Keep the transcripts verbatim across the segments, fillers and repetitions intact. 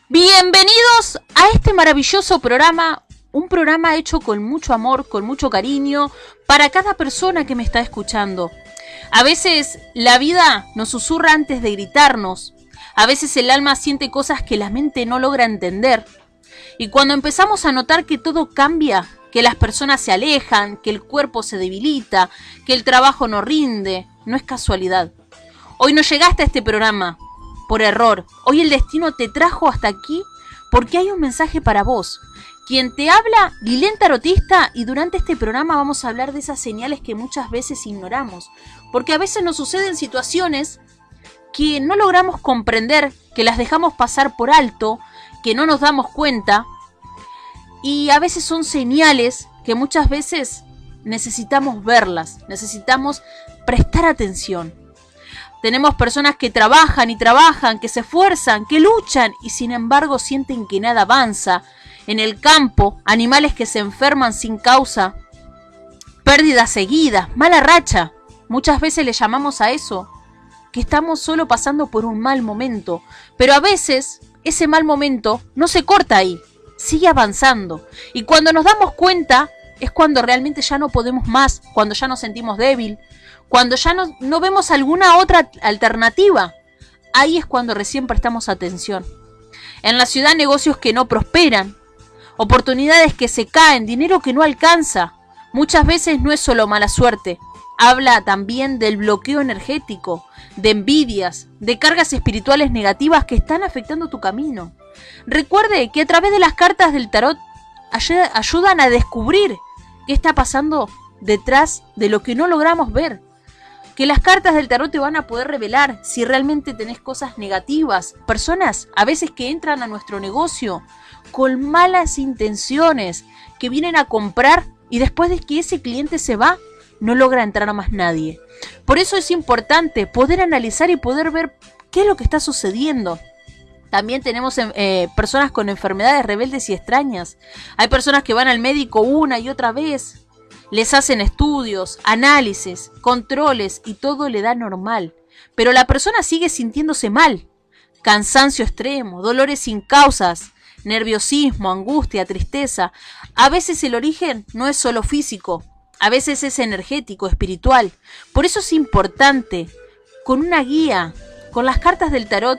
Bienvenidos a este maravilloso programa, un programa hecho con mucho amor, con mucho cariño, para cada persona que me está escuchando. A veces la vida nos susurra antes de gritarnos, a veces el alma siente cosas que la mente no logra entender. Y cuando empezamos a notar que todo cambia, que las personas se alejan, que el cuerpo se debilita, que el trabajo no rinde, no es casualidad. Hoy no llegaste a este programa por error. Hoy el destino te trajo hasta aquí porque hay un mensaje para vos. Quien te habla, Lilén Tarotista, y durante este programa vamos a hablar de esas señales que muchas veces ignoramos. Porque a veces nos suceden situaciones que no logramos comprender, que las dejamos pasar por alto, que no nos damos cuenta. Y a veces son señales que muchas veces necesitamos verlas, necesitamos prestar atención. Tenemos personas que trabajan y trabajan, que se esfuerzan, que luchan y sin embargo sienten que nada avanza. En el campo, animales que se enferman sin causa, pérdidas seguidas, mala racha. Muchas veces le llamamos a eso, que estamos solo pasando por un mal momento. Pero a veces ese mal momento no se corta ahí, sigue avanzando. Y cuando nos damos cuenta es cuando realmente ya no podemos más, cuando ya nos sentimos débil, cuando ya no, no vemos alguna otra alternativa. Ahí es cuando recién prestamos atención. En la ciudad, negocios que no prosperan, oportunidades que se caen, dinero que no alcanza. Muchas veces no es solo mala suerte. Habla también del bloqueo energético, de envidias, de cargas espirituales negativas que están afectando tu camino. Recuerde que a través de las cartas del tarot ayudan a descubrir qué está pasando detrás de lo que no logramos ver. Que las cartas del tarot te van a poder revelar si realmente tenés cosas negativas. Personas a veces que entran a nuestro negocio con malas intenciones, que vienen a comprar y después de que ese cliente se va, no logra entrar a más nadie. Por eso es importante poder analizar y poder ver qué es lo que está sucediendo. También tenemos eh, personas con enfermedades rebeldes y extrañas. Hay personas que van al médico una y otra vez. Les hacen estudios, análisis, controles y todo le da normal. Pero la persona sigue sintiéndose mal. Cansancio extremo, dolores sin causas, nerviosismo, angustia, tristeza. A veces el origen no es solo físico, a veces es energético, espiritual. Por eso es importante, con una guía, con las cartas del tarot.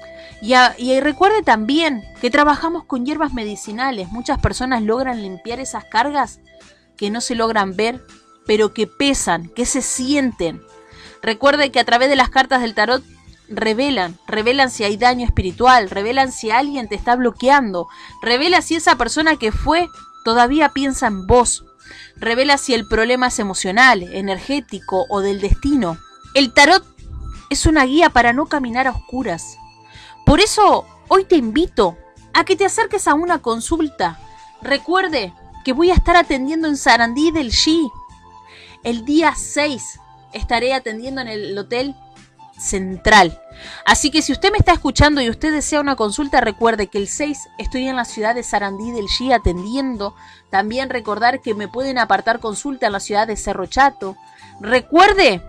Y, a, y recuerde también que trabajamos con hierbas medicinales. Muchas personas logran limpiar esas cargas que no se logran ver, pero que pesan, que se sienten. Recuerde que a través de las cartas del tarot revelan, revelan si hay daño espiritual, revelan si alguien te está bloqueando, revela si esa persona que fue todavía piensa en vos, revela si el problema es emocional, energético o del destino. El tarot es una guía para no caminar a oscuras. Por eso hoy te invito a que te acerques a una consulta. Recuerde que voy a estar atendiendo en Sarandí del G. El día seis estaré atendiendo en el Hotel Central. Así que si usted me está escuchando y usted desea una consulta, recuerde que el seis estoy en la ciudad de Sarandí del G atendiendo. También recordar que me pueden apartar consulta en la ciudad de Cerro Chato. Recuerde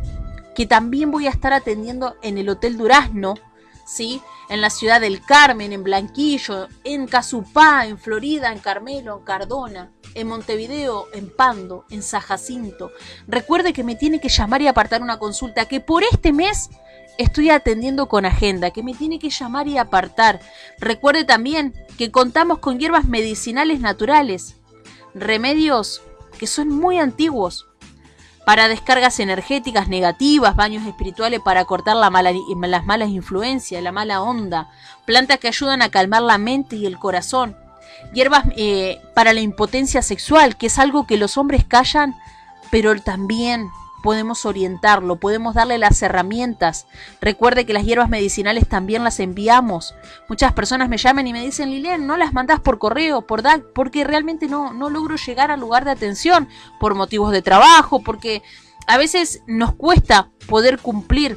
que también voy a estar atendiendo en el Hotel Durazno, ¿sí? En la ciudad del Carmen, en Blanquillo, en Casupá, en Florida, en Carmelo, en Cardona, en Montevideo, en Pando, en San Jacinto. Recuerde que me tiene que llamar y apartar una consulta, que por este mes estoy atendiendo con agenda, que me tiene que llamar y apartar. Recuerde también que contamos con hierbas medicinales naturales, remedios que son muy antiguos, para descargas energéticas negativas, baños espirituales para cortar la mala, las malas influencias, la mala onda, plantas que ayudan a calmar la mente y el corazón, hierbas eh, para la impotencia sexual, que es algo que los hombres callan, pero también podemos orientarlo, podemos darle las herramientas. Recuerde que las hierbas medicinales también las enviamos. Muchas personas me llaman y me dicen: Lilén, no las mandás por correo, por D A C, porque realmente no, no logro llegar al lugar de atención, por motivos de trabajo, porque a veces nos cuesta poder cumplir,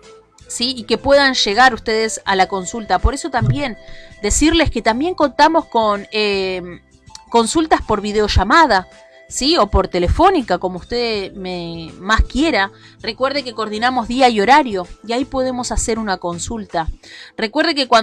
¿sí? Y que puedan llegar ustedes a la consulta. Por eso también decirles que también contamos con eh, consultas por videollamada, ¿sí? O por telefónica, como usted me más quiera. Recuerde que coordinamos día y horario y ahí podemos hacer una consulta. Recuerde que cuando